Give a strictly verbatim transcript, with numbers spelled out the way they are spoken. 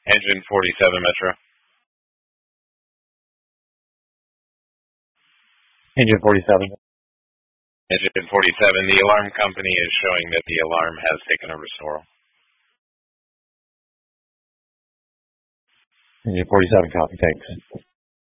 Engine forty-seven, Metro. Engine forty-seven. Engine forty-seven, the alarm company is showing that the alarm has taken over Sorrel. Engine forty-seven, copy, thanks.